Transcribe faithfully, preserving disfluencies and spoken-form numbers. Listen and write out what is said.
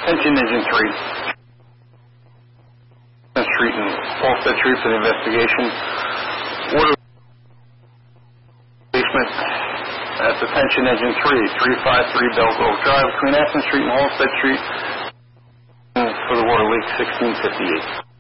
Attention Engine three. Street and Halstead Street for the investigation. Order basement. That's Attention Engine three, three five three Bell Grove Drive between Aspen Street and Halstead Street for the water leak sixteen fifty-eight.